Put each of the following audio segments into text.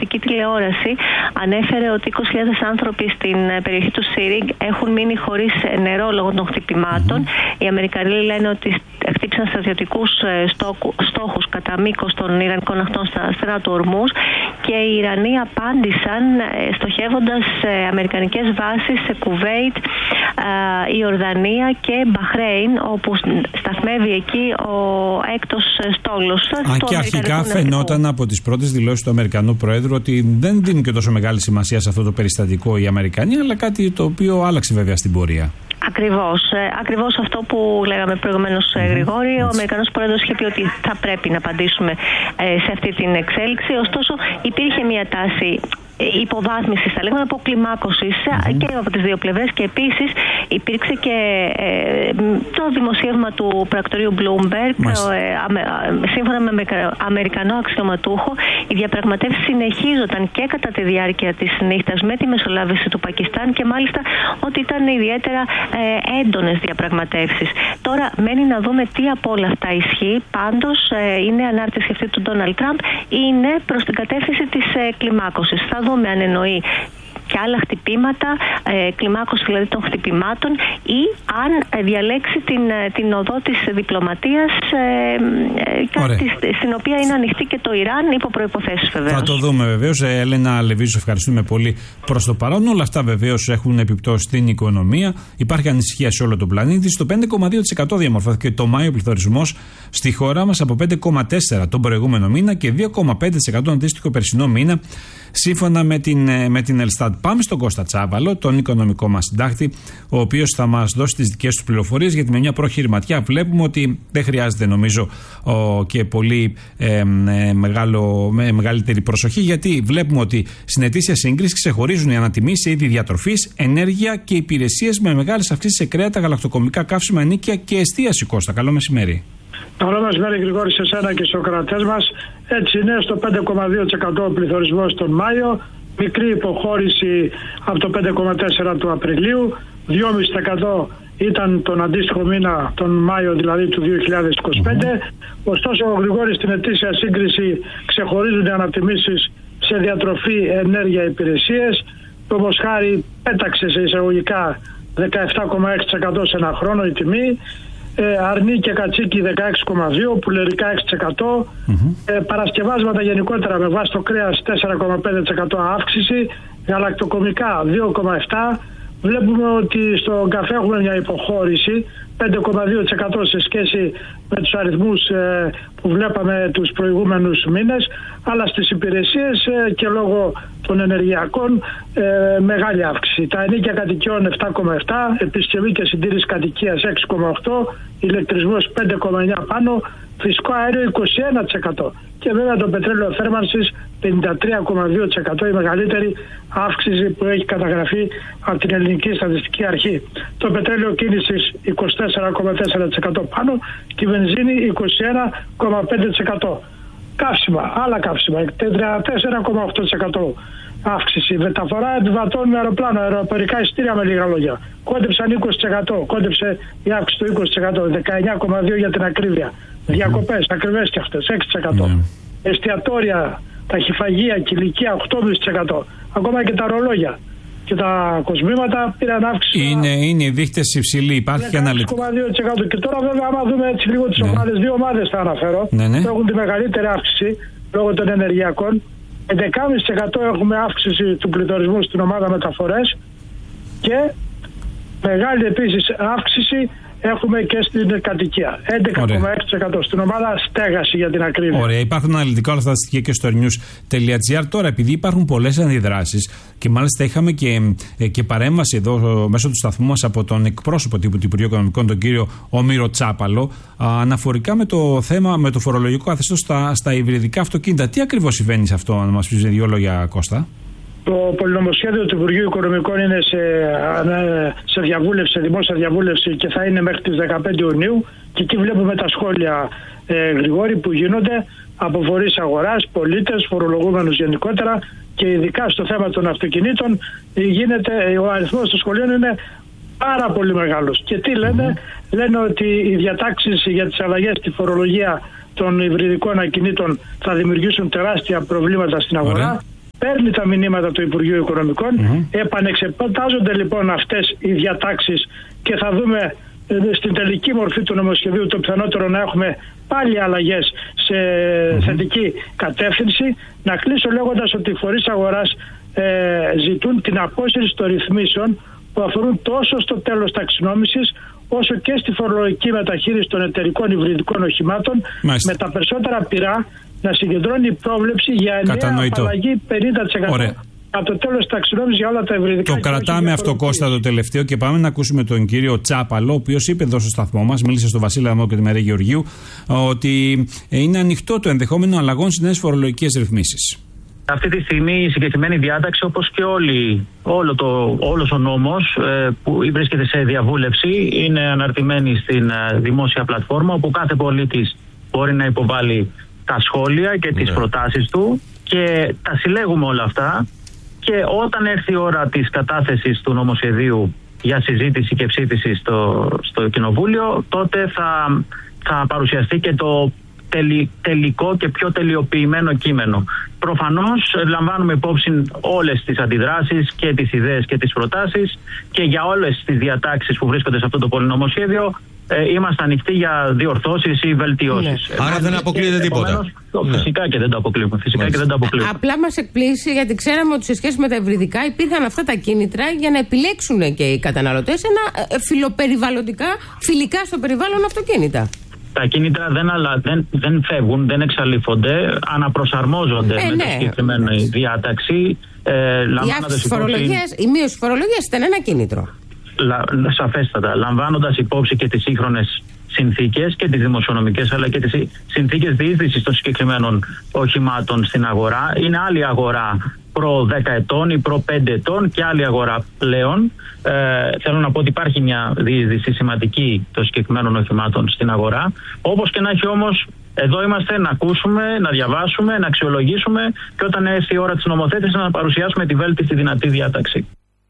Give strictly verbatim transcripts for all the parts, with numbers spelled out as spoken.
κρατική τηλεόραση ανέφερε ότι είκοσι χιλιάδες άνθρωποι στην περιοχή του Σίριγκ έχουν μείνει χωρίς νερό λόγω των χτυπημάτων. Mm-hmm. Οι Αμερικανοί λένε ότι χτύπησαν στρατιωτικούς στόχους κατά μήκος των Ιρανικών ακτών στα στενά του Ορμούζ και οι Ιρανοί απάντησαν στοχεύοντας αμερικανικές βάσεις σε Κουβέιτ, Ιορδανία και Μπαχρέιν, όπου σταθμεύει εκεί ο έκτος στόλος. Αν και αρχικά φαινόταν από τις πρώτες δηλώσεις του Αμερικανού Προέδρου ότι δεν δίνουν και τόσο μεγάλη σημασία σε αυτό το περιστατικό οι Αμερικανοί, αλλά κάτι το οποίο άλλαξε βέβαια στην πορεία. Ακριβώς. Ακριβώς αυτό που λέγαμε προηγουμένως, mm-hmm. Γρηγόρη. Ο Αμερικανός Πρόεδρος είχε πει ότι θα πρέπει να απαντήσουμε σε αυτή την εξέλιξη. Ωστόσο, υπήρχε μια τάση υποβάθμισης, θα λέγαμε, αποκλιμάκωσης mm-hmm. και από τις δύο πλευρές, και επίσης υπήρξε και ε, το δημοσίευμα του πρακτορείου Bloomberg. Mm-hmm. ε, αμε, σύμφωνα με Αμερικανό αξιωματούχο, οι διαπραγματεύσεις συνεχίζονταν και κατά τη διάρκεια της νύχτας με τη μεσολάβηση του Πακιστάν, και μάλιστα ότι ήταν ιδιαίτερα ε, έντονες διαπραγματεύσεις. Τώρα μένει να δούμε τι από όλα αυτά ισχύει. Πάντως ε, η νέα ανάρτηση αυτή του Ντόναλντ Τραμπ είναι προς την κατεύθυνση της ε, κλιμάκωσης. Θα δούμε αν εννοεί και άλλα χτυπήματα, ε, κλιμάκωση δηλαδή των χτυπημάτων, ή αν ε, διαλέξει την, την οδό της διπλωματίας, ε, ε, της, στην οποία είναι ανοιχτή και το Ιράν, υπό προϋποθέσεις βεβαίως. Θα το δούμε βεβαίως. Ε, Έλενα Λεβίζου, ευχαριστούμε πολύ προς το παρόν. Όλα αυτά βεβαίως έχουν επιπτώσει στην οικονομία. Υπάρχει ανησυχία σε όλο τον πλανήτη. Στο πέντε κόμμα δύο τοις εκατό διαμορφώθηκε το Μάιο πληθωρισμός στη χώρα μας, από πέντε κόμμα τέσσερα τοις εκατό τον προηγούμενο μήνα και δύο κόμμα πέντε τοις εκατό τον αντίστοιχο περσινό μήνα, σύμφωνα με την, με την Ελστάτ. Πάμε στον Κώστα Τσάβαλο, τον οικονομικό μας συντάκτη, ο οποίος θα μας δώσει τις δικές του πληροφορίες, γιατί με μια πρόχειρη ματιά βλέπουμε ότι δεν χρειάζεται, νομίζω, ο, και πολύ ε, ε, μεγάλο, με, μεγαλύτερη προσοχή, γιατί βλέπουμε ότι στην ετήσια σύγκριση ξεχωρίζουν οι ανατιμήσεις σε είδη διατροφής, ενέργεια και υπηρεσίες, με μεγάλες αυξήσεις σε κρέατα, γαλακτοκομικά, καύσιμα, ενοίκια και εστίαση. Κώστα, καλό μεσημέρι. Καλό μεσημέρι, Γρηγόρη, σε εσένα και στους κρατές μας. Έτσι είναι, στο πέντε κόμμα δύο τοις εκατό πληθωρισμός τον Μάιο, μικρή υποχώρηση από το πέντε κόμμα τέσσερα τοις εκατό του Απριλίου, δύο κόμμα πέντε τοις εκατό ήταν τον αντίστοιχο μήνα, τον Μάιο δηλαδή του δύο χιλιάδες είκοσι πέντε. Mm-hmm. Ωστόσο, ο Γρηγόρης, στην ετήσια σύγκριση ξεχωρίζονται ανατιμήσεις σε διατροφή, ενέργεια, υπηρεσίες. Όπως χάρη πέταξε σε εισαγωγικά δεκαεπτά κόμμα έξι τοις εκατό σε ένα χρόνο η τιμή. Ε, αρνί και κατσίκι δεκαέξι κόμμα δύο τοις εκατό, πουλερικά έξι τοις εκατό, mm-hmm. ε, παρασκευάσματα γενικότερα με βάση το κρέας τέσσερα κόμμα πέντε τοις εκατό αύξηση, γαλακτοκομικά δύο κόμμα επτά τοις εκατό. Βλέπουμε ότι στον καφέ έχουμε μια υποχώρηση πέντε κόμμα δύο τοις εκατό σε σχέση με τους αριθμούς ε, που βλέπαμε τους προηγούμενους μήνες, αλλά στις υπηρεσίες ε, και λόγω των ενεργειακών ε, μεγάλη αύξηση. Τα ενοίκια κατοικιών επτά κόμμα επτά τοις εκατό, επισκευή και συντήρηση κατοικίας έξι κόμμα οκτώ τοις εκατό, ηλεκτρισμός πέντε κόμμα εννιά τοις εκατό πάνω, φυσικό αέριο είκοσι ένα τοις εκατό και βέβαια το πετρέλαιο θέρμανσης πενήντα τρία κόμμα δύο τοις εκατό, η μεγαλύτερη αύξηση που έχει καταγραφεί από την Ελληνική Στατιστική Αρχή. Το πετρέλαιο κίνησης είκοσι τέσσερα κόμμα τέσσερα τοις εκατό πάνω και η βενζίνη είκοσι ένα κόμμα πέντε τοις εκατό. Καύσιμα, άλλα καύσιμα, τριάντα τέσσερα κόμμα οκτώ τοις εκατό αύξηση. Μεταφορά επιβατών με αεροπλάνο, αεροπορικά εισιτήρια με λίγα λόγια. Κόντεψαν είκοσι τοις εκατό, κόντεψε η αύξηση του είκοσι τοις εκατό, δεκαεννιά κόμμα δύο τοις εκατό για την ακρίβεια. Διακοπές, ακριβές και αυτές, έξι τοις εκατό. Mm. Εστιατόρια, ταχυφαγεία, κηλικία, οκτώ κόμμα πέντε τοις εκατό. Ακόμα και τα ρολόγια και τα κοσμήματα πήραν αύξηση. Είναι, είναι οι δείχτες υψηλοί, υπάρχει και αναλυτικό. έξι κόμμα δύο τοις εκατό. Και τώρα, βέβαια, άμα δούμε έτσι λίγο τις ναι. ομάδες, δύο ομάδες θα αναφέρω, ναι, ναι. που έχουν τη μεγαλύτερη αύξηση λόγω των ενεργειακών. έντεκα κόμμα πέντε τοις εκατό έχουμε αύξηση του πληθωρισμού στην ομάδα μεταφορές και μεγάλη επίσης αύξηση έχουμε και στην κατοικία. έντεκα κόμμα έξι τοις εκατό στην ομάδα στέγαση για την ακρίβεια. Ωραία, υπάρχουν αναλυτικά όλα αυτά τα στοιχεία και στο news τελεία τζι άρ. Τώρα, επειδή υπάρχουν πολλές αντιδράσεις και μάλιστα είχαμε και, και παρέμβαση εδώ μέσω του σταθμού μας από τον εκπρόσωπο τύπου του Υπουργείου Οικονομικών, τον κύριο Όμηρο Τσάπαλο, αναφορικά με το θέμα, με το φορολογικό καθεστώς στα, στα υβριδικά αυτοκίνητα. Τι ακριβώς συμβαίνει σε αυτό, να μας πεις δύο λόγια, Κώστα? Το πολυνομοσχέδιο του Υπουργείου Οικονομικών είναι σε, σε διαβούλευση, σε δημόσια διαβούλευση και θα είναι μέχρι τις δεκαπέντε Ιουνίου. Και εκεί βλέπουμε τα σχόλια, ε, Γρηγόρη, που γίνονται από φορείς αγοράς, πολίτες, φορολογούμενους γενικότερα και ειδικά στο θέμα των αυτοκινήτων. Γίνεται, ο αριθμός των σχολείων είναι πάρα πολύ μεγάλος. Και τι λένε? Mm. Λένε ότι οι διατάξεις για τις αλλαγές στη φορολογία των υβριδικών ακινήτων θα δημιουργήσουν τεράστια προβλήματα στην αγορά. Mm. παίρνει τα μηνύματα του Υπουργείου Οικονομικών. Mm-hmm. Επανεξετάζονται λοιπόν αυτές οι διατάξεις και θα δούμε στην τελική μορφή του νομοσχεδίου το πιθανότερο να έχουμε πάλι αλλαγές σε mm-hmm. θετική κατεύθυνση. Να κλείσω λέγοντας ότι οι φορείς αγοράς ε, ζητούν την απόσυρση των ρυθμίσεων που αφορούν τόσο στο τέλος ταξινόμησης όσο και στη φορολογική μεταχείριση των εταιρικών υβριδικών οχημάτων. Μάλιστα. Με τα περισσότερα πειρά να συγκεντρώνει η πρόβλεψη για ενιαία απαλλαγή πενήντα τοις εκατό Ωραία. Από το τέλος ταξινόμησης για όλα τα υβριδικά. Το κρατάμε αυτό, Κώστα, το τελευταίο, και πάμε να ακούσουμε τον κύριο Τσάπαλο, ο οποίος είπε εδώ στο σταθμό μας, μίλησε στον Βασίλη Λαμό και τη Μαρία Γεωργίου, ότι είναι ανοιχτό το ενδεχόμενο αλλαγών στις νέες φορολογικές ρυθμίσεις. Αυτή τη στιγμή η συγκεκριμένη διάταξη, όπως και όλη, όλο το, όλος ο νόμος ε, που βρίσκεται σε διαβούλευση, είναι αναρτημένη στην ε, δημόσια πλατφόρμα, όπου κάθε πολίτης μπορεί να υποβάλει τα σχόλια και τις yeah. προτάσεις του, και τα συλλέγουμε όλα αυτά, και όταν έρθει η ώρα της κατάθεσης του νομοσχεδίου για συζήτηση και ψήφιση στο, στο Κοινοβούλιο, τότε θα, θα παρουσιαστεί και το τελει, τελικό και πιο τελειοποιημένο κείμενο. Προφανώς λαμβάνουμε υπόψη όλες τις αντιδράσεις και τις ιδέες και τις προτάσεις, και για όλες τις διατάξεις που βρίσκονται σε αυτό το πολυνομοσχέδιο ε, είμαστε ανοιχτοί για διορθώσεις ή βελτιώσεις. Ναι. Άρα δεν αποκλείεται τίποτα. Ναι. Φυσικά και δεν το αποκλείουμε. Φυσικά και δεν το αποκλείουμε. Απλά μας εκπλήσει, γιατί ξέραμε ότι σε σχέση με τα υβριδικά υπήρχαν αυτά τα κίνητρα για να επιλέξουν και οι καταναλωτές ένα φιλοπεριβαλλοντικά, φιλικά στο περιβάλλον αυτοκίνητα. Τα κίνητρα δεν, αλλά, δεν, δεν φεύγουν, δεν εξαλείφονται, αναπροσαρμόζονται ε, με ναι. τη συγκεκριμένη διάταξη. Ε, η αύξηση φορολογίας, η μείωση φορολογίας ήταν ένα κίνητρο. Λα, σαφέστατα, λαμβάνοντας υπόψη και τις σύγχρονες συνθήκες και τις δημοσιονομικές, αλλά και τις συνθήκες διείσδυσης των συγκεκριμένων οχημάτων στην αγορά. Είναι άλλη αγορά προ δέκα ετών ή προ πέντε ετών και άλλη αγορά πλέον. Ε, θέλω να πω ότι υπάρχει μια διείσδυση σημαντική των συγκεκριμένων οχημάτων στην αγορά. Όπως και να έχει όμως, εδώ είμαστε να ακούσουμε, να διαβάσουμε, να αξιολογήσουμε, και όταν έρθει η ώρα της νομοθέτησης να παρουσιάσουμε τη βέλτιστη δυνατή διάταξη.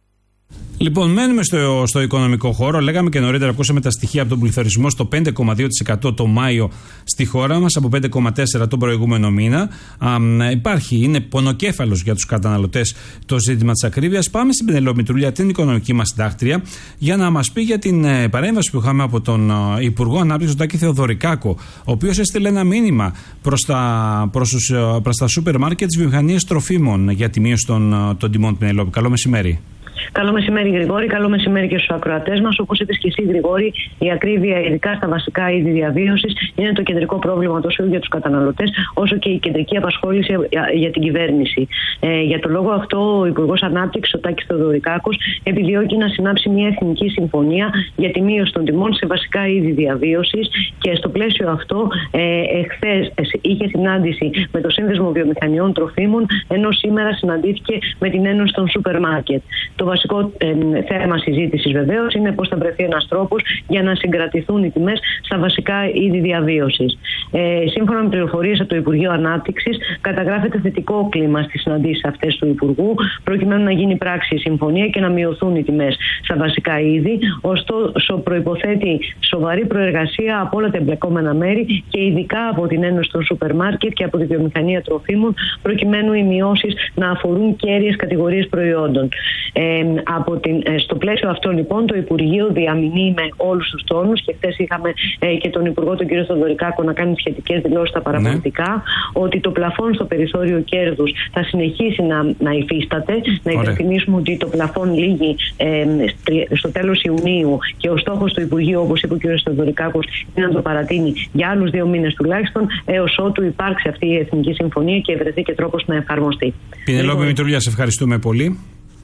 Λοιπόν, μένουμε στο, στο οικονομικό χώρο. Λέγαμε και νωρίτερα, ακούσαμε τα στοιχεία από τον πληθωρισμό στο πέντε κόμμα δύο τοις εκατό το Μάιο στη χώρα μας, από πέντε κόμμα τέσσερα τοις εκατό τον προηγούμενο μήνα. Α, υπάρχει, είναι πονοκέφαλος για τους καταναλωτές το ζήτημα της ακρίβειας. Πάμε στην Πενελόμη Μητρούλια, την οικονομική μας συντάκτρια, για να μας πει για την ε, παρέμβαση που είχαμε από τον ε, Υπουργό Ανάπτυξης, τον Τάκη Θεοδωρικάκο, ο οποίος έστειλε ένα μήνυμα προς τα, προς τους, ε, προς τα σούπερ μάρκετ της βιομηχανίας τροφίμων για τη μείωση των, ε, των τιμών. Πενελόμη, καλό μεσημέρι. Καλό μεσημέρι, Γρηγόρη. Καλό μεσημέρι και στους ακροατές μας. Όπως είπες και εσύ, Γρηγόρη, η ακρίβεια, ειδικά στα βασικά είδη διαβίωσης, είναι το κεντρικό πρόβλημα τόσο για τους καταναλωτές, όσο και η κεντρική απασχόληση για την κυβέρνηση. Ε, για το λόγο αυτό, ο Υπουργός Ανάπτυξης, ο Τάκης Θεοδωρικάκος, επιδιώκει να συνάψει μια εθνική συμφωνία για τη μείωση των τιμών σε βασικά είδη διαβίωσης, και στο πλαίσιο αυτό, ε, εχθές είχε συνάντηση με το Σύνδεσμο Βιομηχανιών Τροφίμων, ενώ σήμερα συναντήθηκε με την Ένωση των Σούπερ Μάρκετ. Το βασικό ε, θέμα συζήτησης βεβαίως είναι πώς θα βρεθεί ένας τρόπος για να συγκρατηθούν οι τιμές στα βασικά είδη διαβίωσης. Ε, σύμφωνα με πληροφορίες από το Υπουργείο Ανάπτυξης, καταγράφεται θετικό κλίμα στις συναντήσεις αυτές του Υπουργού, προκειμένου να γίνει πράξη η συμφωνία και να μειωθούν οι τιμές στα βασικά είδη. Ωστόσο, προϋποθέτει σοβαρή προεργασία από όλα τα εμπλεκόμενα μέρη και ειδικά από την Ένωση των Σούπερ Μάρκετ και από τη βιομηχανία τροφίμων, προκειμένου οι μειώσεις να αφορούν κέρυες κατηγορίες προϊόντων. Ε, από την, ε, στο πλαίσιο αυτό, λοιπόν, το Υπουργείο διαμηνεί με όλους τους τόνους, και χθες είχαμε ε, και τον Υπουργό, τον κύριο Θεοδωρικάκο, να κάνει σχετικές δηλώσεις στα παραπολιτικά, ναι. ότι το πλαφόν στο περιθώριο κέρδους θα συνεχίσει να, να υφίσταται. Να υπενθυμίσουμε ότι το πλαφόν λύγει ε, στο τέλος Ιουνίου, και ο στόχος του Υπουργείου, όπως είπε ο κύριος Θεοδωρικάκος, είναι να το παρατείνει για άλλους δύο μήνες τουλάχιστον, έως ότου υπάρξει αυτή η εθνική συμφωνία και βρεθεί και τρόπος να εφαρμοστεί. Πινελόπη Μητρούλια, σε ευχαριστούμε πολύ.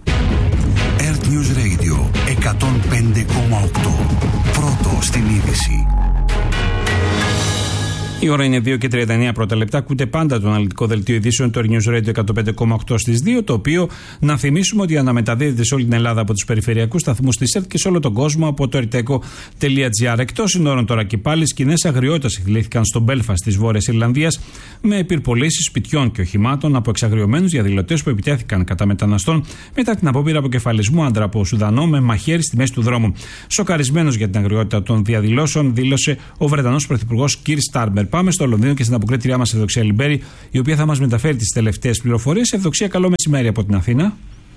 Earth News Radio εκατόν πέντε κόμμα οκτώ. Πρώτο στην είδηση. Η ώρα είναι δύο και τριάντα εννέα πρώτα λεπτά. Ακούτε πάντα το αναλυτικό δελτίο ειδήσεων του Earth News Radio εκατόν πέντε κόμμα οκτώ στις δύο, το οποίο να θυμίσουμε ότι αναμεταδίδεται σε όλη την Ελλάδα από τους περιφερειακούς σταθμούς της ΕΡΤ και σε όλο τον κόσμο από το ερτέκο τελεία τζι άρ. Εκτός συνόρων τώρα και πάλι, σκηνές αγριότητας εκδηλήθηκαν στο Μπέλφαστ της Βόρειας Ιρλανδίας, με επιρροπολίσεις σπιτιών και οχημάτων από εξαγριωμένους διαδηλωτές που επιτέθηκαν κατά μεταναστών μετά την απόπειρα αποκεφαλισμού άντρα από Σουδανό με μαχαίρι στη μέση του δρόμου. Σοκαρισμένος για την αγριότητα των διαδηλώσεων, δήλωσε ο Βρετανός Πρωθυπουργός Κιρ Στάρμερ. Πάμε στο Λονδίνο και στην αποκρίτριά μας Ευδοξία Λιμπέρη, η οποία θα μας μεταφέρει τις τελευταίες πληροφορίες. Ευδοξία, καλό μεσημέρι από την Αθήνα.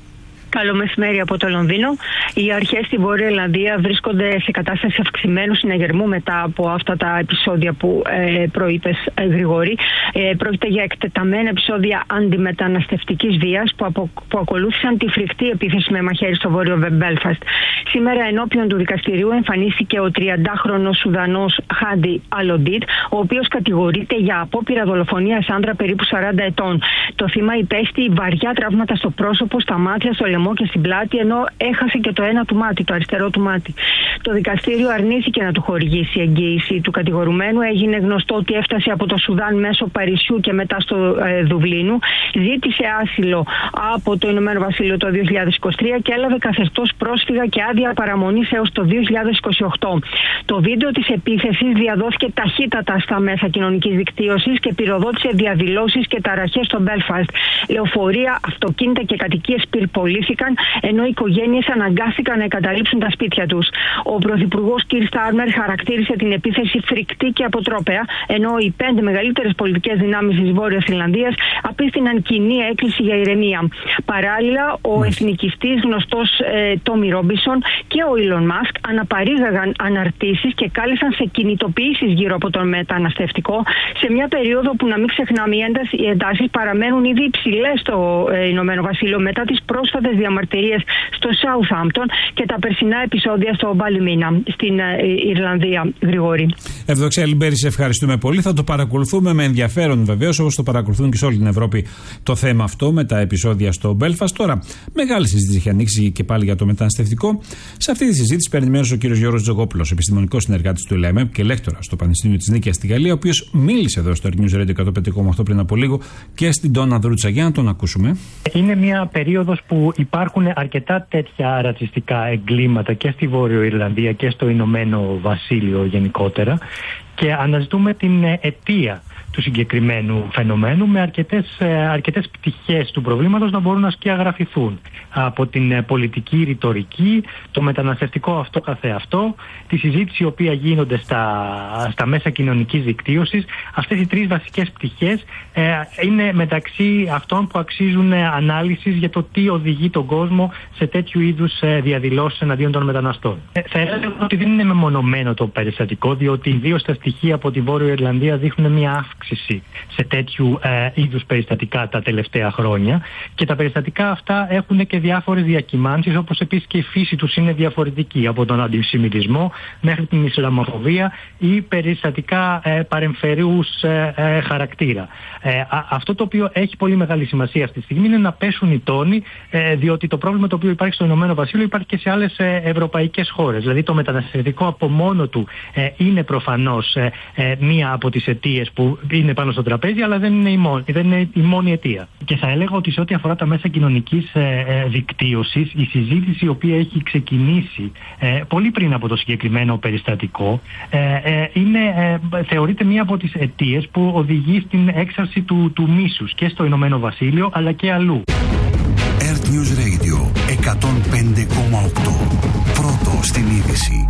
Καλό μεσημέρι από το Λονδίνο. Οι αρχές στη Βόρεια Ιρλανδία βρίσκονται σε κατάσταση αυξημένου συναγερμού μετά από αυτά τα επεισόδια που ε, προείπες, ε, Γρηγόρη. Ε, πρόκειται για εκτεταμένα επεισόδια αντιμεταναστευτικής βίας που, απο, που ακολούθησαν τη φρικτή επίθεση με μαχαίρι στο βόρειο Μπέλφαστ. Σήμερα ενώπιον του δικαστηρίου εμφανίστηκε ο τριαντάχρονος Σουδανός Χάντι Αλοντίτ, ο οποίος κατηγορείται για απόπειρα δολοφονίας άντρα περίπου σαράντα ετών. Το θύμα υπέστη βαριά τραύματα στο πρόσωπο, στα μάτια, στο λαιμό και στην πλάτη, ενώ έχασε και το ένα του μάτι, το αριστερό του μάτι. Το δικαστήριο αρνήθηκε να του χορηγήσει εγγύηση του κατηγορουμένου. Έγινε γνωστό ότι έφτασε από το Σουδάν μέσω Παρισιού και μετά στο ε, Δουβλίνου. Ζήτησε άσυλο από το Ηνωμένο Βασίλειο το δύο χιλιάδες είκοσι τρία και έλαβε καθεστώς πρόσφυγα και άδεια παραμονής έως το δύο χιλιάδες είκοσι οκτώ. Το βίντεο της επίθεσης διαδόθηκε ταχύτατα στα μέσα κοινωνικής δικτύωσης και πυροδότησε διαδηλώσεις και ταραχές στο Μπέλφαστ. Λεωφορεία, αυτοκίνητα και κατοικίες πυρπολήθηκαν, ενώ οι οικογένειες αναγκάστηκαν να εγκαταλείψουν τα σπίτια τους. Ο Πρωθυπουργός Κίρ Στάρμερ χαρακτήρισε την επίθεση φρικτή και αποτρόπαια, ενώ οι πέντε μεγαλύτερες πολιτικές δυνάμεις της Βόρειας Ιρλανδίας απίστηναν κοινή έκκληση για ηρεμία. Παράλληλα, ο mm. εθνικιστής γνωστός ε, Τόμι Ρόμπινσον και ο Ήλον Μάσκ αναπαρήγαγαν αναρτήσεις και κάλεσαν σε κινητοποιήσεις γύρω από τον μεταναστευτικό, σε μια περίοδο που, να μην ξεχνάμε, οι εντάσεις παραμένουν ήδη υψηλές στο ε, Ηνωμένο Βασίλειο μετά τις πρόσφατες διαμαρτυρίες στο Southampton και τα περσινά επεισόδια στο Μπαλιμίνα στην ε, Ιρλανδία. Γρηγόρη. Ευδοξία Λιμπέρη, σε ευχαριστούμε πολύ. Θα το παρακολουθούμε με ενδιαφέρον βεβαίως, όπως το παρακολουθούν και σε όλη την Ευρώπη το θέμα αυτό με τα επεισόδια στο Μπέλφαστ. Τώρα, μεγάλη συζήτηση έχει ανοίξει και πάλι για το μεταναστευτικό. Σε αυτή τη συζήτηση παίρνει μέρος ο κύριος Γιώργος Τζογόπουλος, επιστημονικός συνεργάτης του ΕΛΕΜΕΠ και λέκτορας στο Πανεπιστήμιο της Νίκαιας στη Γαλλία, ο οποίος μίλησε εδώ στο News Radio εκατόν πέντε κόμμα οκτώ πριν από λίγο και στην Ντόνα Δρούτσα. Για να τον ακούσουμε. Είναι μια περίοδος που υπάρχουν αρκετά τέτοια ρατσιστικά εγκλήματα και στη Βόρειο Ιρλανδία και στο Ηνωμένο Βασίλειο γενικότερα και αναζητούμε την αιτία του συγκεκριμένου φαινομένου με αρκετές, αρκετές πτυχές του προβλήματος να μπορούν να σκιαγραφηθούν από την πολιτική ρητορική, το μεταναστευτικό αυτό καθεαυτό, τη συζήτηση η οποία γίνονται στα, στα μέσα κοινωνικής δικτύωσης. Αυτές οι τρεις βασικές πτυχές ε, είναι μεταξύ αυτών που αξίζουν ανάλυσης για το τι οδηγεί τον κόσμο σε τέτοιου είδους διαδηλώσεις εναντίον των μεταναστών. Ε, θα έλεγα ότι δεν είναι μεμονωμένο το περιστατικό, διότι ιδίως τα στοιχεία από τη Βόρειο Ιρλανδία δείχνουν μια αύξηση σε τέτοιου ε, είδους περιστατικά τα τελευταία χρόνια και τα περιστατικά αυτά έχουν και διάφορες διακυμάνσεις, όπως επίσης και η φύση τους είναι διαφορετική, από τον αντισημιτισμό μέχρι την Ισλαμοφοβία ή περιστατικά ε, παρεμφερούς ε, ε, χαρακτήρα. Ε, α, αυτό το οποίο έχει πολύ μεγάλη σημασία αυτή τη στιγμή είναι να πέσουν οι τόνοι, ε, διότι το πρόβλημα το οποίο υπάρχει στο Ηνωμένο Βασίλειο υπάρχει και σε άλλες ε, ευρωπαϊκές χώρες. Δηλαδή το μεταναστευτικό από μόνο του ε, είναι προφανώς ε, ε, μία από τις αιτίες που είναι πάνω στο τραπέζι, αλλά δεν είναι η μόνη, δεν είναι η μόνη αιτία. Και θα έλεγα ότι σε ό,τι αφορά τα μέσα κοινωνικής ε, ε, δικτύωσης, η συζήτηση η οποία έχει ξεκινήσει ε, πολύ πριν από το συγκεκριμένο περιστατικό ε, ε, είναι, ε, θεωρείται μία από τις αιτίες που οδηγεί στην έξαρση του, του μίσους και στο Ηνωμένο Βασίλειο αλλά και αλλού. Earth News Radio εκατόν πέντε κόμμα οκτώ. Πρώτο στην είδηση.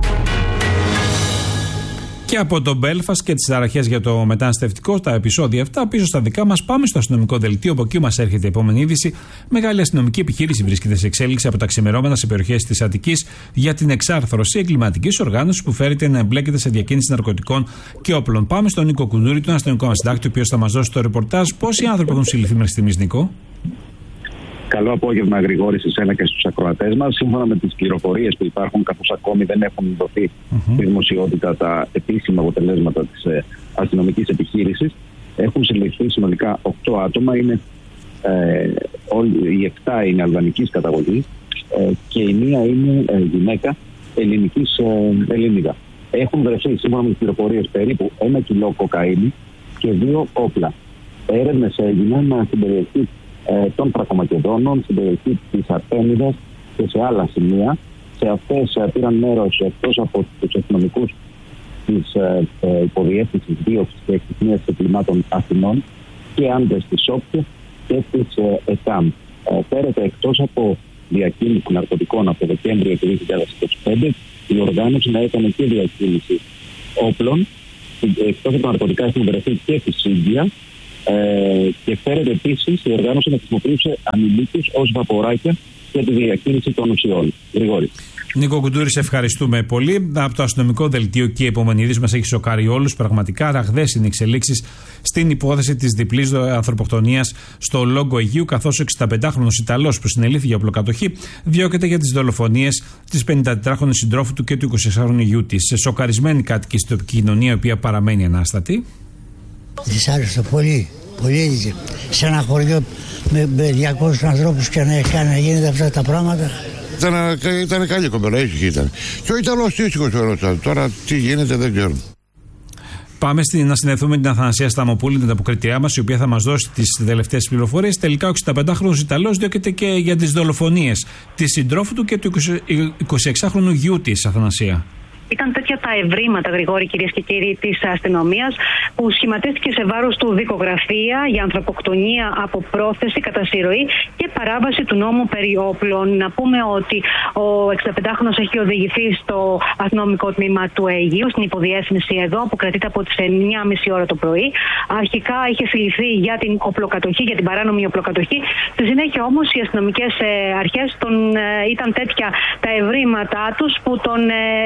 Και από το Μπέλφαστ και τις ταραχές για το μεταναστευτικό, τα επεισόδια αυτά, πίσω στα δικά μας, πάμε στο αστυνομικό δελτίο. Από εκεί μας έρχεται η επόμενη είδηση. Μεγάλη αστυνομική επιχείρηση βρίσκεται σε εξέλιξη από τα ξημερώματα σε περιοχές της Αττικής για την εξάρθρωση εγκληματικής οργάνωσης που φέρεται να εμπλέκεται σε διακίνηση ναρκωτικών και όπλων. Πάμε στον Νίκο Κουνούρη, τον αστυνομικό μας συντάκτη, ο οποίος θα μας δώσει το ρεπορτάζ. Πόσοι άνθρωποι έχουν συλληφθεί μέχρι στιγμής, Νίκο? Καλό απόγευμα, Γρηγόρη, σε εσένα και στους ακροατές μας. Σύμφωνα με τις πληροφορίες που υπάρχουν, καθώς ακόμη δεν έχουν δοθεί mm-hmm. στη δημοσιότητα τα επίσημα αποτελέσματα της ε, αστυνομικής επιχείρησης, έχουν συλληφθεί συνολικά οκτώ άτομα. Είναι, ε, όλοι, οι επτά είναι αλβανικής καταγωγής ε, και η μία είναι ε, γυναίκα ελληνικής ε, Ελληνίδα. Έχουν βρεθεί, σύμφωνα με τις πληροφορίες, περίπου ένα κιλό κοκαίνη και δύο όπλα. Έρευνες έγιναν στην περιοχή των Τρακομακεδόνων, στην περιοχή της Αρτέμιδας και σε άλλα σημεία. Σε αυτές πήραν μέρος, εκτός από τους αστυνομικούς της ε, υποδιεύθυνσης δίωξης και εκτιμίας εγκλημάτων Αθηνών, και άντρες της ΟΠΚΕ και της ε, ΕΤΑΜ. Ε, φέρεται εκτός από διακίνηση ναρκωτικών από το Δεκέμβριο του δύο χιλιάδες είκοσι πέντε, η οργάνωση να έκανε και διακίνηση όπλων εκτός από τα ναρκωτικά έχουν βρεθεί και τη Σίγκια. Ε, και φέρεται επίσης η οργάνωση να χρησιμοποιούσε ανηλίκους ως βαποράκια για τη διακίνηση των ουσιών. Γρηγόρη. Νίκο Κουντούρη, σε ευχαριστούμε πολύ. Από το αστυνομικό δελτίο και η Επομενίδης μας έχει σοκάρει όλους. Πραγματικά ραγδαίες είναι οι εξελίξεις στην υπόθεση της διπλής ανθρωποκτονίας στο Λόγκο Αιγείου, καθώς ο εξηνταπεντάχρονος Ιταλός που συνελήφθη για οπλοκατοχή διώκεται για τις δολοφονίες της πενηντατετράχρονης συντρόφου του και του εικοσιεξάχρονου γιού της. Σε σοκαρισμένη κάτοικοι στην τοπική κοινωνία, η οποία παραμένει ανάστατη. Δυσάρεστο πολύ, πολύ. Σε ένα χωριό με διακόσιους ανθρώπους και να, να γίνεται αυτά τα πράγματα. Ήταν, ήταν καλή κοπέλα, ήσυχη ήταν. Και ο Ιταλός ήσυχος ήταν. Τώρα τι γίνεται δεν ξέρω. Πάμε στην, να συνδεθούμε με την Αθανασία Σταμοπούλη, την ανταποκριτριά μας, η οποία θα μας δώσει τις τελευταίες πληροφορίες. Τελικά ο εξηνταπεντάχρονος Ιταλός διώκεται και για τις δολοφονίες της συντρόφου του και του εικοσιεξάχρονου γιού της, Αθανασία. Ήταν τέτοια τα ευρήματα, Γρηγόρη, κυρίες και κύριοι, της αστυνομίας, που σχηματίστηκε σε βάρος του δικογραφία για ανθρωποκτονία από πρόθεση, κατά συρροή και παράβαση του νόμου περί όπλων. Να πούμε ότι ο εξηνταπεντάχρονος έχει οδηγηθεί στο αστυνομικό τμήμα του Αιγείου, στην υποδιεύθυνση εδώ, που κρατείται από τις εννιά και μισή ώρα το πρωί. Αρχικά είχε συλληφθεί για την οπλοκατοχή, για την παράνομη οπλοκατοχή. Στη συνέχεια όμως οι αστυνομικές αρχές τον, ήταν τέτοια τα ευρήματά τους που τον.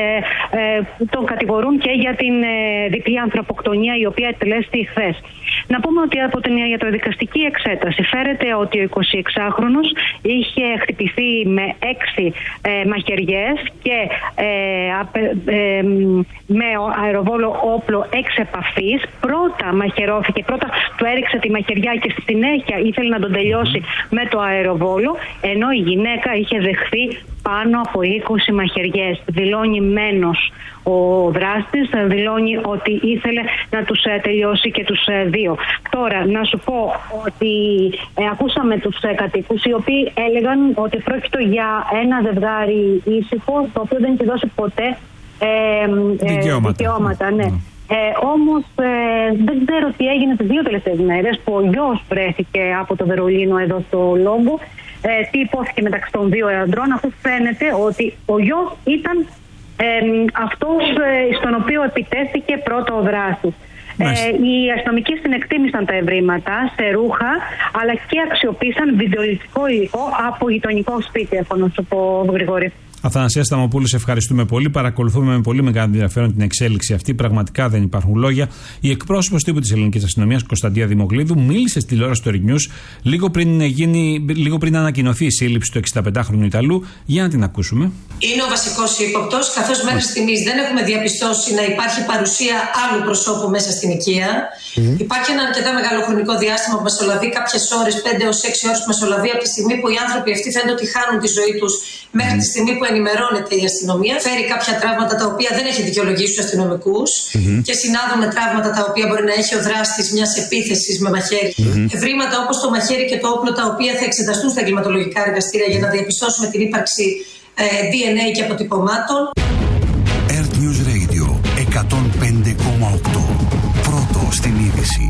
Ε, τον κατηγορούν και για την ε, διπλή ανθρωποκτονία, η οποία εκτελέστη χθες. Να πούμε ότι από την ιατροδικαστική εξέταση φέρεται ότι ο εικοσιεξάχρονος είχε χτυπηθεί με έξι ε, μαχαιριές και ε, ε, με αεροβόλο όπλο εξ επαφής. Πρώτα μαχαιρώθηκε, πρώτα του έριξε τη μαχαιριά και στη συνέχεια ήθελε να τον τελειώσει με το αεροβόλο, ενώ η γυναίκα είχε δεχθεί πάνω από είκοσι μαχαιριές. Δηλώνει μένος ο δράστης, δηλώνει ότι ήθελε να τους τελειώσει και τους δύο. Τώρα, να σου πω ότι ε, ακούσαμε τους ε, κατοίκους, οι οποίοι έλεγαν ότι πρόκειται για ένα ζευγάρι ήσυχο, το οποίο δεν έχει δώσει ποτέ ε, ε, δικαιώματα. δικαιώματα ναι. Mm. Ε, όμως ε, δεν ξέρω τι έγινε τις δύο τελευταίες μέρες που ο γιος βρέθηκε από το Βερολίνο εδώ στο Λόγκο. Ε, τι υπόθηκε μεταξύ των δύο αντρών, αφού φαίνεται ότι ο γιος ήταν ε, αυτός ε, στον οποίο επιτέθηκε πρώτο ο δράστης. Ε, οι αστυνομικοί συνεκτίμησαν τα ευρήματα σε ρούχα, αλλά και αξιοποίησαν βιντεοληπτικό υλικό από γειτονικό σπίτι, έχω να σου πω, Γρηγόρη. Αθανασία Σταμοπούλου, σε ευχαριστούμε πολύ. Παρακολουθούμε με πολύ μεγάλο ενδιαφέρον την εξέλιξη αυτή. Πραγματικά δεν υπάρχουν λόγια. Η εκπρόσωπος τύπου της ελληνικής αστυνομίας, Κωνσταντία Δημοκλίδου, μίλησε στη τηλεόραση του Erik News λίγο πριν, γίνει, λίγο πριν ανακοινωθεί η σύλληψη του εξηνταπεντάχρονου Ιταλού. Για να την ακούσουμε. Είναι ο βασικός ύποπτος, καθώς μέχρι στιγμής δεν έχουμε διαπιστώσει να υπάρχει παρουσία άλλου προσώπου μέσα στην οικία. Mm. Υπάρχει ένα αρκετά μεγάλο χρονικό διάστημα που μεσολαβεί, κάποιες ώρες, πέντε έως έξι ώρες που μεσολαβεί από τη στιγμή που οι άνθρωποι αυτοί φαίνεται ότι χάνουν τη ζωή τους μέχρι mm. τη στιγμή που ενημερώνεται η αστυνομία. Φέρει κάποια τραύματα τα οποία δεν έχει δικαιολογήσει τους αστυνομικούς mm-hmm. και συνάδουν με τραύματα τα οποία μπορεί να έχει ο δράστης μιας επίθεσης με μαχαίρι. Mm-hmm. Ευρήματα όπως το μαχαίρι και το όπλο, τα οποία θα εξεταστούν στα εγκληματολογικά εργαστήρια για να διαπιστώσουμε την ύπαρξη ε, ντι εν έι και αποτυπωμάτων. Earth News Radio εκατόν πέντε κόμμα οκτώ. Πρώτο στην είδηση.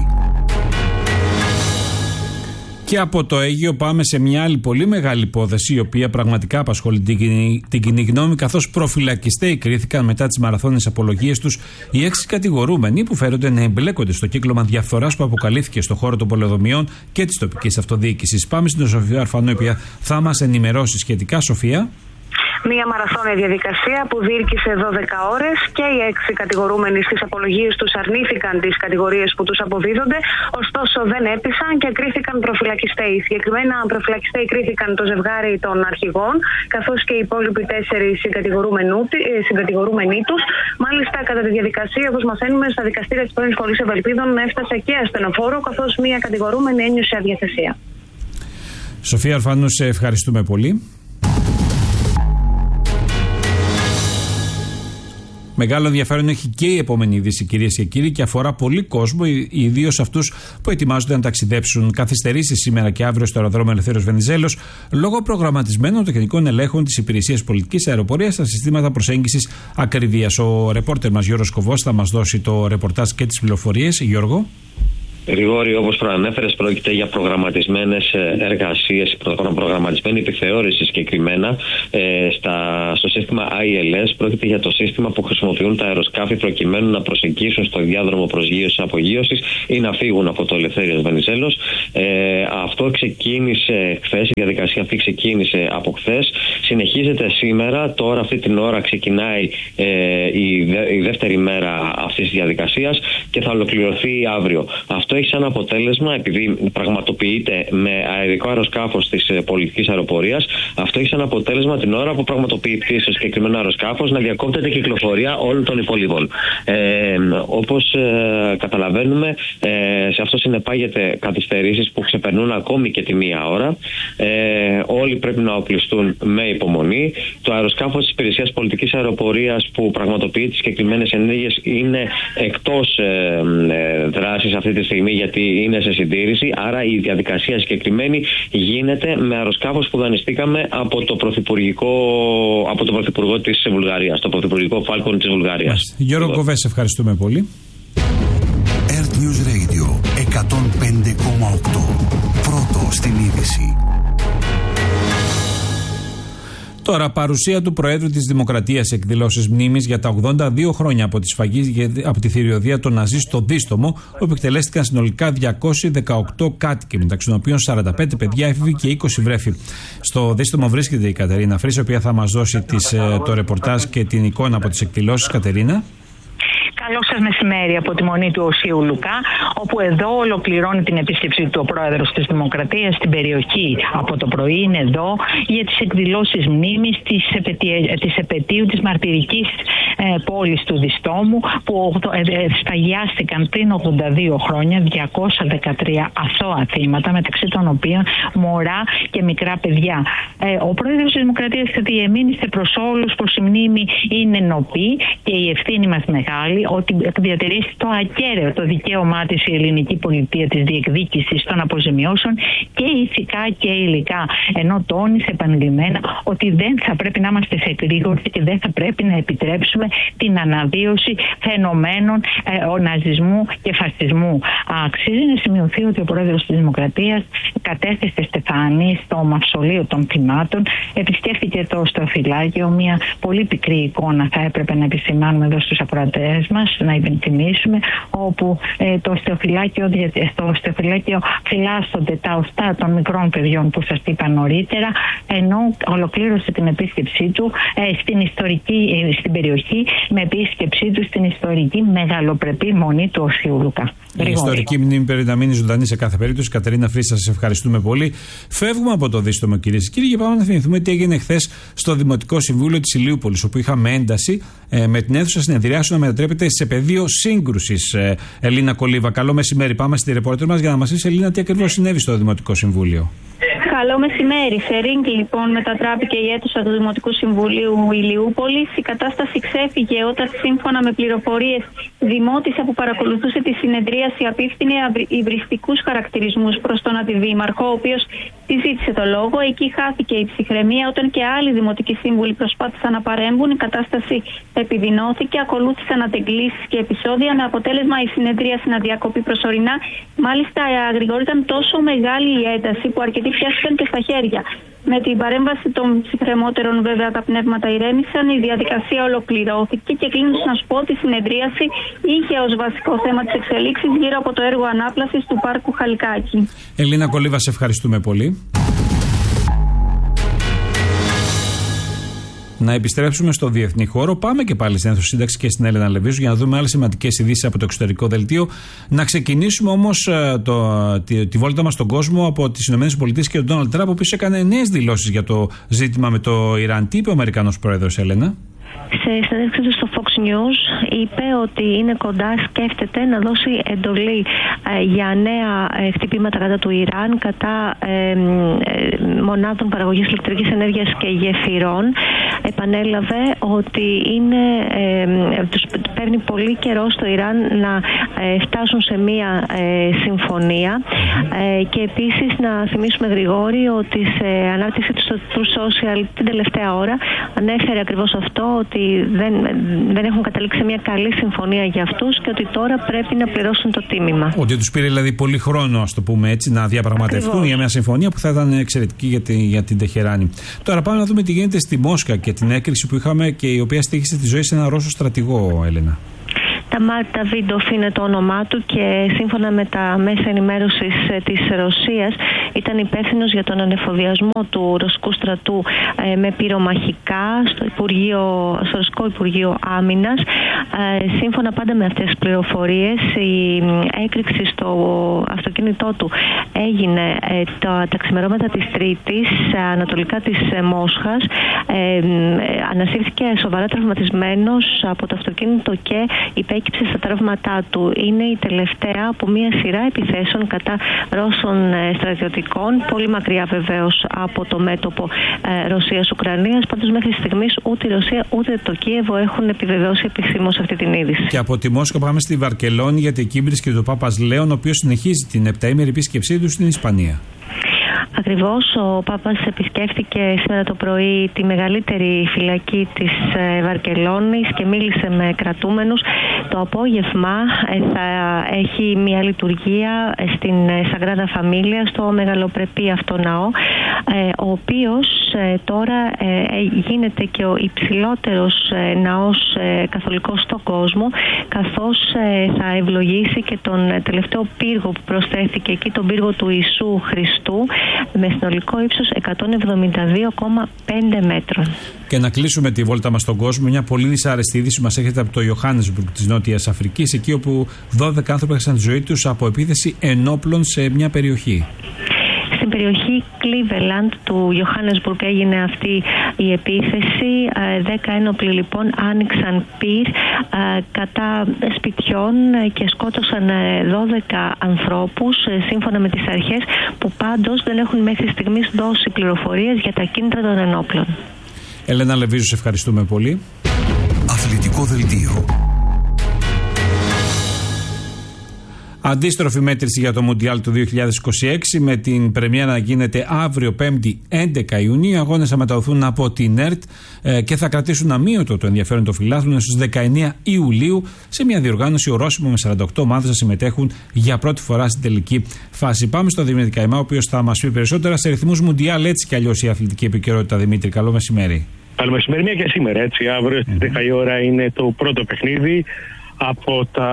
Και από το Αίγυο πάμε σε μια άλλη πολύ μεγάλη υπόθεση, η οποία πραγματικά απασχολεί την κοινή, την κοινή γνώμη, καθώς προφυλακιστέοι κρίθηκαν μετά τις μαραθώνιες απολογίες τους οι έξι κατηγορούμενοι που φέρονται να εμπλέκονται στο κύκλωμα διαφθοράς που αποκαλύφθηκε στον χώρο των πολεοδομιών και της τοπικής αυτοδιοίκησης. Πάμε στην Σοφία Αρφανού, η οποία θα μας ενημερώσει σχετικά. Σοφία. Μία μαραθώνια διαδικασία που διήρκησε δώδεκα ώρες και οι έξι κατηγορούμενοι στις απολογίες τους αρνήθηκαν τις κατηγορίες που τους αποδίδονται, ωστόσο δεν έπεισαν και κρίθηκαν προφυλακιστέοι. Συγκεκριμένα προφυλακιστέοι κρίθηκαν το ζευγάρι των αρχηγών, καθώς και οι υπόλοιποι τέσσερις συγκατηγορούμενοι τους. Μάλιστα, κατά τη διαδικασία, όπως μαθαίνουμε, στα δικαστήρια της πρώην Σχολής Ευελπίδων έφτασε και ασθενοφόρο, καθώς μία κατηγορούμενη ένιωσε αδιαθεσία. Σοφία Αρφανού, σε ευχαριστούμε πολύ. Μεγάλο ενδιαφέρον έχει και η επόμενη είδηση, κυρίες και κύριοι, και αφορά πολύ κόσμο, ιδίως αυτούς που ετοιμάζονται να ταξιδέψουν. Καθυστερήσεις σήμερα και αύριο στο αεροδρόμιο Ελευθέριος Βενιζέλος, λόγω προγραμματισμένων τεχνικών ελέγχων της Υπηρεσίας Πολιτικής Αεροπορίας στα συστήματα προσέγγισης ακρίβειας. Ο ρεπόρτερ μας Γιώργος Κοβός θα μας δώσει το ρεπορτάζ και τις πληροφορίες. Γιώργο. Γρηγόρη, όπως προανέφερες, πρόκειται για προγραμματισμένες εργασίες, προγραμματισμένη επιθεώρηση συγκεκριμένα ε, στα, στο σύστημα άι ελ ες. Πρόκειται για το σύστημα που χρησιμοποιούν τα αεροσκάφη προκειμένου να προσεγγίσουν στο διάδρομο προσγείωσης-απογείωσης ή να φύγουν από το Ελευθέριος Βενιζέλος. Ε, αυτό ξεκίνησε χθες, η διαδικασία αυτή ξεκίνησε από χθες. Συνεχίζεται σήμερα, τώρα αυτή την ώρα ξεκινάει ε, η, δε, η δεύτερη μέρα αυτής της διαδικασίας και θα ολοκληρωθεί αύριο. Αυτό έχει σαν αποτέλεσμα, επειδή πραγματοποιείται με αερικό αεροσκάφος της πολιτικής αεροπορίας, αυτό έχει σαν αποτέλεσμα την ώρα που πραγματοποιείται στο συγκεκριμένο αεροσκάφος να διακόπτεται η κυκλοφορία όλων των υπολείπων. Ε, όπως ε, καταλαβαίνουμε, ε, σε αυτό συνεπάγεται καθυστερήσεις που ξεπερνούν ακόμη και τη μία ώρα. Ε, όλοι πρέπει να οπλιστούν με υπομονή. Το αεροσκάφος της Υπηρεσίας Πολιτικής Αεροπορίας που πραγματοποιεί τις συγκεκριμένες ενέργειες είναι εκτός ε, ε, δράσης αυτή τη στιγμή, γιατί είναι σε συντήρηση. Άρα η διαδικασία συγκεκριμένη γίνεται με αεροσκάφος που δανειστήκαμε από το Πρωθυπουργικό, από το Πρωθυπουργό της Βουλγαρίας, το Πρωθυπουργικό Falcon της Βουλγαρίας. Γιώργο Κοβές, ευχαριστούμε πολύ. Earth News Radio εκατόν πέντε κόμμα οκτώ. Πρώτο στην είδηση. Τώρα, παρουσία του Προέδρου της Δημοκρατίας σε εκδηλώσεις μνήμης για τα ογδόντα δύο χρόνια από τη σφαγή από τη θηριωδία των Ναζί στο Δίστομο, όπου εκτελέστηκαν συνολικά διακόσιοι δεκαοκτώ κάτοικοι, μεταξύ των οποίων σαράντα πέντε παιδιά, έφηβοι και είκοσι βρέφη. Στο Δίστομο βρίσκεται η Κατερίνα Φρύς, η οποία θα μας δώσει τις, το ρεπορτάζ και την εικόνα από τις εκδηλώσεις. Κατερίνα. Καλό σας μεσημέρι από τη Μονή του Οσίου Λουκά, όπου εδώ ολοκληρώνει την επίσκεψή του ο πρόεδρος της Δημοκρατίας στην περιοχή. Από το πρωί είναι εδώ για τις εκδηλώσεις μνήμης της, επαιτία, της επαιτίου της μαρτυρικής ε, πόλης του Διστόμου, που ε, σφαγιάστηκαν πριν ογδόντα δύο χρόνια διακόσια δεκατρία αθώα θύματα, μεταξύ των οποίων μωρά και μικρά παιδιά. Ε, ο πρόεδρος της Δημοκρατίας θα διεμήνυσε προς όλους πως η μνήμη είναι νοπή και η ευθύνη μας μεγάλη, ότι διατηρήσει το ακέραιο το δικαίωμά της η ελληνική πολιτεία της διεκδίκησης των αποζημιώσεων και ηθικά και υλικά. Ενώ τόνισε επανειλημμένα ότι δεν θα πρέπει να είμαστε σε εκρήγορση και δεν θα πρέπει να επιτρέψουμε την αναβίωση φαινομένων ε, ναζισμού και φασισμού. Αξίζει να σημειωθεί ότι ο πρόεδρος της Δημοκρατίας κατέθεσε στεφάνι στο μαυσολείο των θυμάτων, επισκέφθηκε το στροφυλάκιο, μια πολύ πικρή εικόνα θα έπρεπε να επισημάνουμε εδώ στους ακροατές μας, να υπενθυμίσουμε, όπου ε, το στεοφυλάκιο, στο στεοφυλάκιο φυλάσσονται τα οστά των μικρών παιδιών που σας είπα νωρίτερα, ενώ ολοκλήρωσε την επίσκεψή του ε, στην, ιστορική, ε, στην περιοχή με επίσκεψή του στην ιστορική μεγαλοπρεπή Μονή του Οσίου Λουκά. Η ιστορική μνήμη πρέπει να μείνει ζωντανή σε κάθε περίπτωση. Κατερίνα Φρύς, σας ευχαριστούμε πολύ. Φεύγουμε από το Δίστομο, κυρίες και κύριοι, και πάμε να θυμηθούμε τι έγινε χθες στο Δημοτικό Συμβούλιο της Ηλιούπολης, όπου είχαμε ένταση ε, με την αίθουσα συνεδριάσεων να μετατρέπεται σε πεδίο σύγκρουσης. Ε, Ελίνα Κολίβα, καλό μεσημέρι. Πάμε στη ρεπόρτερ μας για να μας πεις, Ελίνα, τι ακριβώς συνέβη στο Δημοτικό Συμβούλιο. Καλό μεσημέρι. Σε ρίγκ, λοιπόν, μετατράπηκε η αίθουσα του Δημοτικού Συμβουλίου Ηλιούπολης. Η κατάσταση ξέφυγε όταν, σύμφωνα με πληροφορίες, δημότησα που παρακολουθούσε τη συνεδρίαση απίφθινε υβριστικούς χαρακτηρισμούς προς τον αντιδήμαρχο, ο οποίος τη ζήτησε το λόγο. Εκεί χάθηκε η ψυχραιμία όταν και άλλοι δημοτικοί σύμβουλοι προσπάθησαν να παρέμβουν. Η κατάσταση επιδεινώθηκε. Ακολούθησαν αντεγκλήσεις και επεισόδια με αποτέλεσμα η συνεδρίαση να διακοπεί προσωρινά. Μάλιστα, Γρηγόρη, ήταν τόσο μεγάλη η ένταση που αρκετοί πιάστηκαν και στα χέρια. Με την παρέμβαση των ψυχρεμότερων, βέβαια, τα πνεύματα ηρέμησαν, η διαδικασία ολοκληρώθηκε και κλείνοντας να σου πω ότι η συνεδρίαση είχε ως βασικό θέμα τις εξελίξεις γύρω από το έργο ανάπλασης του πάρκου Χαλκάκη. Ελίνα Κολίβα, σε ευχαριστούμε πολύ. Να επιστρέψουμε στο διεθνή χώρο. Πάμε και πάλι στην αίθουσα σύνταξη και στην Έλενα Λεβίζου για να δούμε άλλες σημαντικές ειδήσεις από το εξωτερικό δελτίο. Να ξεκινήσουμε όμως το, τη, τη βόλτα μας στον κόσμο από τις ΗΠΑ και τον Ντόναλντ Τραμπ, ο οποίος έκανε νέες δηλώσεις για το ζήτημα με το Ιράν. Τι είπε ο Αμερικανός πρόεδρος, Έλενα? Σε συνέντευξη του στο Fox News είπε ότι είναι κοντά, σκέφτεται να δώσει εντολή ε, για νέα ε, χτυπήματα κατά του Ιράν, κατά ε, ε, μονάδων παραγωγής ηλεκτρικής ενέργειας και γεφυρών. επανέλαβε ότι είναι, ε, τους παίρνει πολύ καιρό στο Ιράν να ε, φτάσουν σε μία ε, συμφωνία ε, και επίσης να θυμίσουμε, Γρηγόρη, ότι σε ανάρτηση του True Social την τελευταία ώρα ανέφερε ακριβώς αυτό, ότι δεν, δεν έχουν καταλήξει σε μια καλή συμφωνία για αυτούς και ότι τώρα πρέπει να πληρώσουν το τίμημα. Ότι τους πήρε δηλαδή πολύ χρόνο, ας το πούμε έτσι, να διαπραγματευτούν ακριβώς για μια συμφωνία που θα ήταν εξαιρετική για, τη, για την Τεχεράνη. Τώρα πάμε να δούμε τι γίνεται στη Μόσχα και την έκρηξη που είχαμε και η οποία στοίχησε τη ζωή σε έναν Ρώσο στρατηγό, Έλενα. Ταμάρ Νταβίντοφ είναι το όνομά του και σύμφωνα με τα μέσα ενημέρωσης της Ρωσίας ήταν υπεύθυνος για τον ανεφοδιασμό του ρωσικού στρατού ε, με πυρομαχικά στο, Υπουργείο, στο Ρωσικό Υπουργείο Άμυνας. Ε, σύμφωνα πάντα με αυτές τις πληροφορίες, η έκρηξη στο αυτοκίνητό του έγινε ε, τα, τα ξημερώματα της Τρίτης ανατολικά της ε, Μόσχας. Ε, ε, ανασύρθηκε σοβαρά τραυματισμένος από το αυτοκίνητο και υπέκυψε στα τραύματά του. Είναι η τελευταία από μια σειρά επιθέσεων κατά Ρώσων στρατιωτικών, πολύ μακριά βεβαίως από το μέτωπο ε, Ρωσίας-Ουκρανίας. Πάντως μέχρι στιγμής ούτε η Ρωσία ούτε το Κίεβο έχουν επιβεβαιώσει επισήμως αυτή την είδηση. Και από τη Μόσχα πάμε στη Βαρκελόνη, γιατί εκεί βρίσκεται ο Πάπας Λέων, ο οποίος συνεχίζει την επταήμερη επίσκεψή του στην Ισπανία. Ακριβώς, ο Πάπας επισκέφθηκε σήμερα το πρωί τη μεγαλύτερη φυλακή της Βαρκελόνης και μίλησε με κρατούμενους. Το απόγευμα θα έχει μια λειτουργία στην Σαγκράδα Φαμίλια, στο μεγαλοπρεπή αυτό ναό, ο οποίος τώρα γίνεται και ο υψηλότερος ναός καθολικός στον κόσμο, καθώς θα ευλογήσει και τον τελευταίο πύργο που προσθέθηκε εκεί, τον πύργο του Ιησού Χριστού, με συνολικό ύψος εκατόν εβδομήντα δύο κόμμα πέντε μέτρων. Και να κλείσουμε τη βόλτα μας στον κόσμο, μια πολύ δυσάρεστη είδηση μας έρχεται από το Ιωάννεσμπουργκ της Νότιας Αφρικής, εκεί όπου δώδεκα άνθρωποι έχασαν τη ζωή τους από επίθεση ενόπλων σε μια περιοχή. Στην περιοχή Cleveland του Johannesburg έγινε αυτή η επίθεση. Δέκα ένοπλοι λοιπόν άνοιξαν πυρ κατά σπιτιών και σκότωσαν δώδεκα ανθρώπους, σύμφωνα με τις αρχές, που πάντως δεν έχουν μέχρι στιγμής δώσει πληροφορίες για τα κίνητρα των ενόπλων. Έλενα Λεβίζου, σε ευχαριστούμε πολύ. Αθλητικό δελτίο. Αντίστροφη μέτρηση για το Μουντιάλ του δύο χιλιάδες είκοσι έξι, με την πρεμιέρα να γίνεται αύριο Πέμπτη έντεκα Ιουνίου. Οι αγώνες θα μεταδοθούν από την ΕΡΤ ε, και θα κρατήσουν αμύωτο το ενδιαφέρον των φιλάθλων στους δεκαεννέα Ιουλίου, σε μια διοργάνωση ορόσημο με σαράντα οκτώ ομάδες να συμμετέχουν για πρώτη φορά στην τελική φάση. Πάμε στο Δημήτρη Καημά, ο οποίος θα μας πει περισσότερα σε ρυθμούς Μουντιάλ, έτσι κι αλλιώς η αθλητική επικαιρότητα. Δημήτρη, καλό μεσημέρι. Καλό μεσημέρι, μια και σήμερα, έτσι. Αύριο στις δέκα η ώρα είναι το πρώτο παιχνίδι από τα.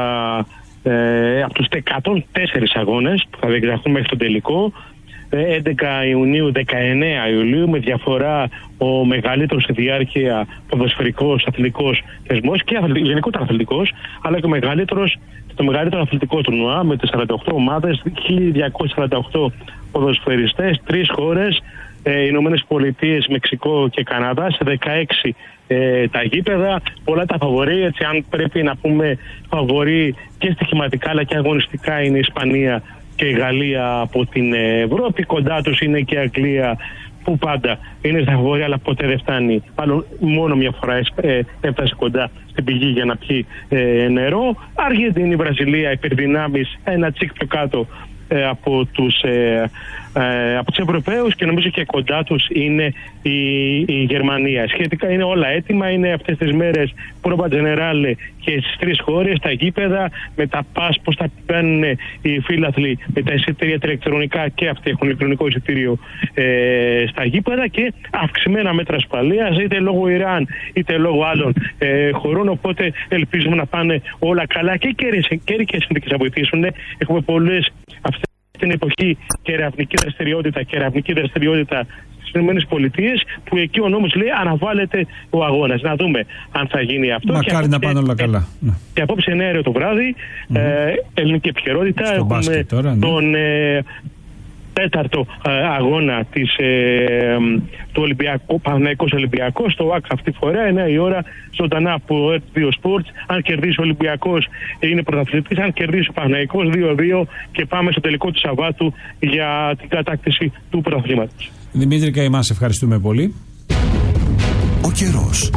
Ε, από τους εκατόν τέσσερις αγώνες που θα διεξαχθούν μέχρι τον τελικό, έντεκα Ιουνίου, δεκαεννέα Ιουλίου, με διαφορά ο μεγαλύτερος σε διάρκεια ποδοσφαιρικός αθλητικός θεσμός και γενικότερα αθλητικός, αλλά και ο μεγαλύτερος, το μεγαλύτερο αθλητικό τουρνουά με τις σαράντα οκτώ ομάδες, χίλια διακόσιοι σαράντα οκτώ ποδοσφαιριστές, τρεις χώρες, ε, Ηνωμένες Πολιτείες, Μεξικό και Καναδά, σε δεκαέξι ε, τα γήπεδα, πολλά τα φαβορί, έτσι αν πρέπει να πούμε φαβορί και στοιχηματικά αλλά και αγωνιστικά είναι η Ισπανία και η Γαλλία από την Ευρώπη, κοντά τους είναι και η Αγγλία που πάντα είναι στα φαβορί αλλά ποτέ δεν φτάνει, μάλλον μόνο μια φορά ε, έφτασε κοντά στην πηγή για να πιει ε, νερό. Αργεντινή, Βραζιλία, υπερδυνάμεις, ένα τσικ πιο κάτω ε, από τους ε, Ε, από τους Ευρωπαίους και νομίζω και κοντά τους είναι η, η Γερμανία. Σχετικά είναι όλα έτοιμα, είναι αυτές τις μέρες πρόβα τζενεράλε και στις τρεις χώρες, τα γήπεδα, με τα πας, πώς θα παίρνουν οι φίλαθλοι με τα εισιτήρια τα ηλεκτρονικά, και αυτοί έχουν ηλεκτρονικό εισιτήριο ε, στα γήπεδα, και αυξημένα μέτρα ασφαλείας, είτε λόγω Ιράν είτε λόγω άλλων ε, χωρών, οπότε ελπίζουμε να πάνε όλα καλά και καιρικές συνθήκες να βοηθήσουν. Έχουμε πολλές αυτές στην εποχή και ερευνητική δραστηριότητα και ερευνητική δραστηριότητα στις ΗΠΑ, που εκεί ο νόμος λέει αναβάλλεται ο αγώνας. Να δούμε αν θα γίνει αυτό. Μακάρι να πάνε όλα καλά. Και απόψε είναι αέριο το βράδυ, mm-hmm. ε, ελληνική επικαιρότητα. Έχουμε τώρα, ναι. τον ε, τέταρτο ε, αγώνα της, ε, του Ολυμπιακού, Παναθηναϊκός Ολυμπιακός, στο ΟΑΚ αυτή τη φορά, εννέα η ώρα, ζωντανά από Rt δύο Sports. Αν κερδίσει ο Ολυμπιακός είναι πρωταθλητής, αν κερδίσει ο Παναθηναϊκός δύο δύο, και πάμε στο τελικό του Σαββάτου για την κατάκτηση του πρωταθλήματος. Δημήτρη Καημά, σε ευχαριστούμε πολύ. καιρός.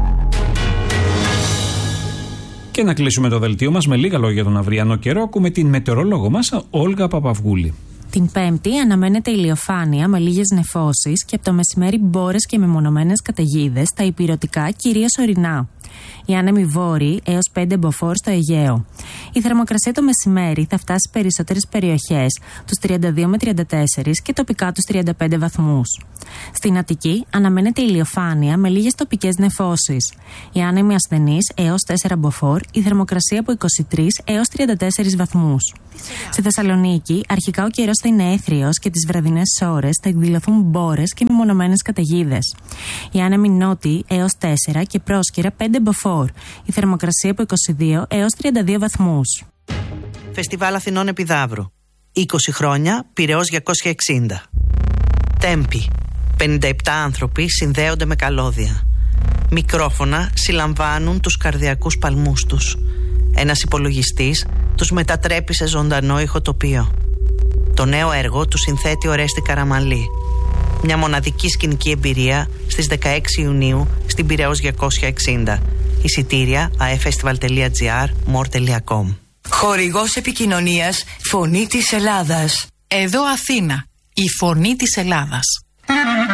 Και να κλείσουμε το δελτίο μας με λίγα λόγια για τον αυριανό καιρό. Ακούμε την μετεωρολόγο μας, Όλγα Παπαυγούλη. Την Πέμπτη αναμένεται ηλιοφάνεια με λίγες νεφώσεις και από το μεσημέρι μπόρες και μεμονωμένες καταιγίδες στα ηπειρωτικά, κυρίως ορεινά. Οι άνεμοι βόρειοι έως πέντε μποφόρ στο Αιγαίο. Η θερμοκρασία το μεσημέρι θα φτάσει σε περισσότερες περιοχές, τους τριάντα δύο με τριάντα τέσσερα και τοπικά τους τριάντα πέντε βαθμούς. Στην Αττική αναμένεται ηλιοφάνεια με λίγες τοπικές νεφώσεις. Οι άνεμοι ασθενείς έως τέσσερα μποφόρ, η θερμοκρασία από είκοσι τρεις έως τριάντα τέσσερις βαθμούς. Στη Θεσσαλονίκη, αρχικά ο καιρός θα είναι έθριος και τις βραδινές ώρες θα εκδηλωθούν μπόρες και μεμονωμένες καταιγίδες. Οι άνεμοι νότιοι έως τέσσερα και πρόσκαιρα πέντε μποφόρ. Η θερμοκρασία από είκοσι δύο έως τριάντα δύο βαθμούς. Φεστιβάλ Αθηνών Επιδαύρου. είκοσι χρόνια, Πειραιώς διακόσια εξήντα. Τέμπη. πενήντα επτά άνθρωποι συνδέονται με καλώδια. Μικρόφωνα συλλαμβάνουν τους καρδιακούς παλμούς τους. Ένας υπολογιστής τους μετατρέπει σε ζωντανό ηχοτοπίο. Το νέο έργο του συνθέτει ο Ρέστη Καραμαλή. Μια μοναδική σκηνική εμπειρία στις δεκαέξι Ιουνίου στην Πειραιώς διακόσια εξήντα. Εισιτήρια aefestival τελεία gr, more τελεία com. Χορηγός επικοινωνίας Φωνή της Ελλάδας. Εδώ Αθήνα, η Φωνή της Ελλάδας.